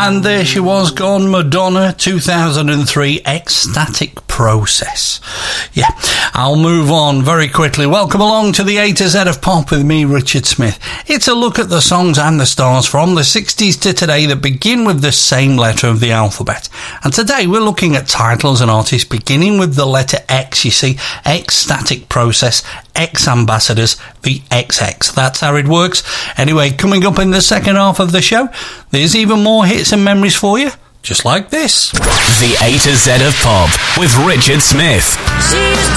And there she was, gone, Madonna, 2003, Ecstatic Process. Yeah, I'll move on very quickly. Welcome along to the A to Z of Pop with me, Richard Smith. It's a look at the songs and the stars from the 60s to today that begin with the same letter of the alphabet. And today we're looking at titles and artists beginning with the letter X. You see, Ecstatic Process, X Ambassadors, the XX. That's how it works. Anyway, coming up in the second half of the show, there's even more hits and memories for you, just like this. The A to Z of Pop with Richard Smith. She's